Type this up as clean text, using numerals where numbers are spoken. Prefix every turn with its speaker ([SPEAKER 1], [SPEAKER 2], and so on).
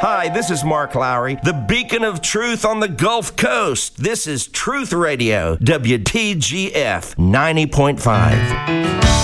[SPEAKER 1] Hi, this is Mark Lowry, the beacon of truth on the Gulf Coast. This is Truth Radio, WTGF 90.5.